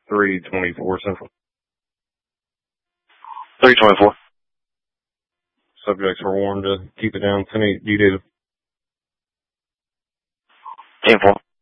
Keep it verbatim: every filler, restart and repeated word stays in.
three twenty-four Central. three twenty-four. Subjects were warned to keep it down. ten eight, you do. ten four.